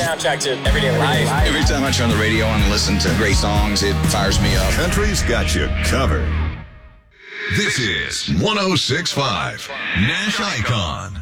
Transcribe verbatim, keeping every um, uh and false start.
soundtrack to everyday life. Every time I turn the radio on and listen to great songs, it fires me up. Country's got you covered. This is one oh six point five Nash Icon.